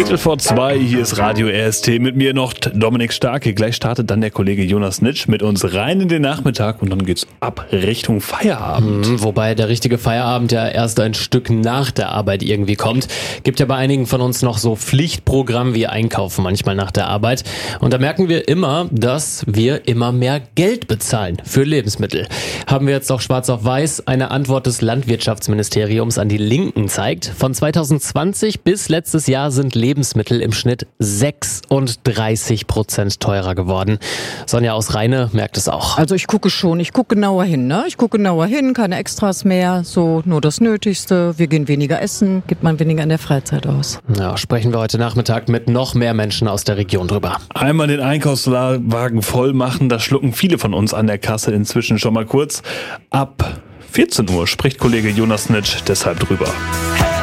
1:15, hier ist Radio RST, mit mir noch Dominik Starke. Gleich startet dann der Kollege Jonas Nitsch mit uns rein in den Nachmittag und dann geht's ab Richtung Feierabend. Wobei der richtige Feierabend ja erst ein Stück nach der Arbeit irgendwie kommt. Gibt ja bei einigen von uns noch so Pflichtprogramm wie Einkaufen manchmal nach der Arbeit. Und da merken wir immer, dass wir immer mehr Geld bezahlen für Lebensmittel. Haben wir jetzt auch schwarz auf weiß. Eine Antwort des Landwirtschaftsministeriums an die Linken zeigt, von 2020 bis letztes Jahr sind Lebensmittel im Schnitt 36% teurer geworden. Sonja aus Rheine merkt es auch. Also ich gucke genauer hin, ne? Ich gucke genauer hin, keine Extras mehr, so nur das Nötigste. Wir gehen weniger essen, gibt man weniger in der Freizeit aus. Ja, sprechen wir heute Nachmittag mit noch mehr Menschen aus der Region drüber. Einmal den Einkaufswagen voll machen, das schlucken viele von uns an der Kasse inzwischen schon mal kurz. Ab 14 Uhr spricht Kollege Jonas Nitsch deshalb drüber. Hey!